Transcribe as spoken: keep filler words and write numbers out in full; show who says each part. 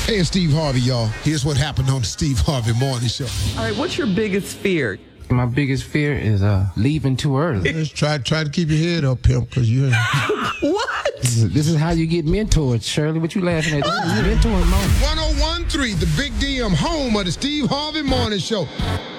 Speaker 1: Hey, it's Steve Harvey, y'all. Here's what happened on the Steve Harvey Morning Show.
Speaker 2: All right, what's your biggest fear?
Speaker 3: My biggest fear is uh, leaving too early.
Speaker 4: Just try, try to keep your head up, pimp, because you're...
Speaker 2: What?
Speaker 3: This is, this is how you get mentored, Shirley. What you laughing at? This is mentoring moment.
Speaker 1: one oh one point three, the Big D M, home of the Steve Harvey Morning Show.